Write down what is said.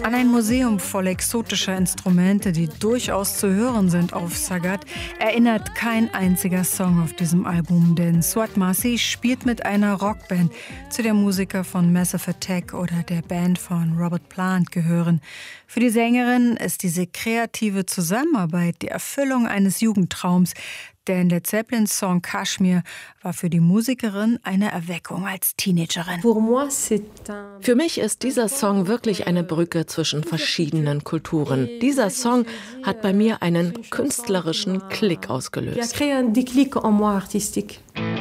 An ein Museum voll exotischer Instrumente, die durchaus zu hören sind auf Sagat, erinnert kein einziger Song auf diesem Album, denn Swat Masi spielt mit einer Rockband, zu der Musiker von Massive Attack oder der Band von Robert Plant gehören. Für die Sängerin ist diese kreative Zusammenarbeit die Erfüllung eines Jugendtraums, denn der Zeppelin-Song Kashmir war für die Musikerin eine Erweckung als Teenagerin. Für mich ist dieser Song wirklich eine Brücke zwischen verschiedenen Kulturen. Dieser Song hat bei mir einen künstlerischen Klick ausgelöst.